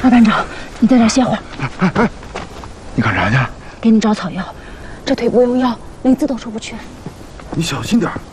二班长，你在这歇会儿。 哎，你干啥去？ 给你找草药，这腿不用药，连字都说不全。 你小心点，